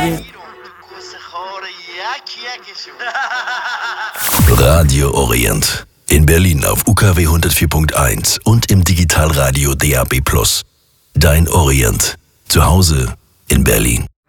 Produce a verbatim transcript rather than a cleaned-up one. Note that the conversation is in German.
Geil. Radio Orient. In Berlin auf U K W hundertvier Punkt eins und im Digitalradio D A B plus. Dein Orient. Zu Hause in Berlin.